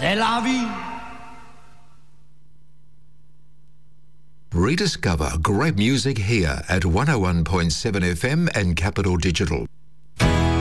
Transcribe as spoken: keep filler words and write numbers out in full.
c'est la vie. Rediscover great music here at one oh one point seven F M and Capital Digital.